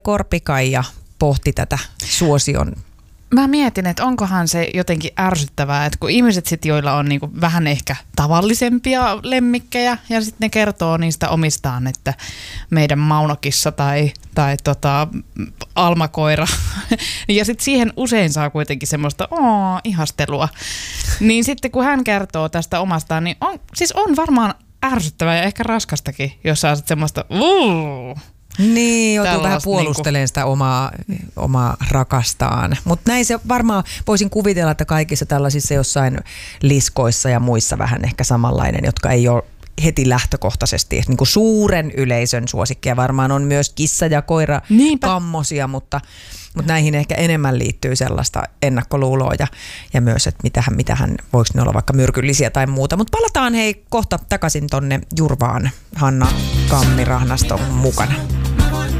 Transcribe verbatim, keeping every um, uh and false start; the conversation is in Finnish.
Korpikaija pohti tätä suosion. Mä mietin, että onkohan se jotenkin ärsyttävää, että kun ihmiset sit, joilla on niinku vähän ehkä tavallisempia lemmikkejä ja sitten ne kertoo niistä omistaan, että meidän Maunokissa tai, tai tota, Almakoira ja sitten siihen usein saa kuitenkin semmoista oo, ihastelua. Niin sitten kun hän kertoo tästä omastaan, niin on, siis on varmaan ärsyttävää ja ehkä raskastakin, jos saa sitten semmoista uuu. Niin, joutuu vähän puolustelemaan sitä omaa, omaa rakastaan. Mutta näin se varmaan voisin kuvitella, että kaikissa tällaisissa jossain liskoissa ja muissa vähän ehkä samanlainen, jotka ei ole heti lähtökohtaisesti niin kuin suuren yleisön suosikkia. Varmaan on myös kissa ja koira Niinpä. kammosia, mutta, mutta näihin ehkä enemmän liittyy sellaista ennakkoluuloa ja, ja myös, että mitähän, mitähän voiko ne olla vaikka myrkyllisiä tai muuta. Mutta palataan hei kohta takaisin tonne Jurvaan Hanna Kammi Rahnaston mukana.